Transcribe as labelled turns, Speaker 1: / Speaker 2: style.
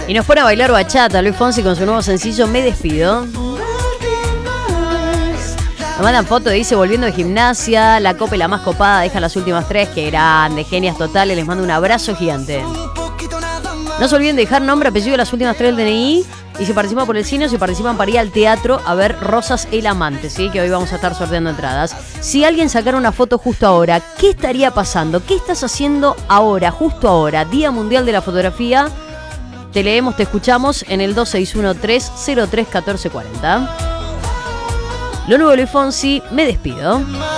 Speaker 1: Y nos pone a bailar bachata Luis Fonsi con su nuevo sencillo Me Despido. Nos mandan fotos, dice, volviendo de gimnasia, la copa y la más copada, dejan las últimas 3, que grande, genias totales, les mando un abrazo gigante. No se olviden de dejar nombre, apellido de las últimas 3 del DNI, y si participan por el cine o si participan para ir al teatro a ver Rosas el Amante, ¿sí? Que hoy vamos a estar sorteando entradas. Si alguien sacara una foto justo ahora, ¿qué estaría pasando? ¿Qué estás haciendo ahora, justo ahora? Día Mundial de la Fotografía. Te leemos, te escuchamos en el 2613-031440. Lo nuevo Luis Fonsi, Me Despido.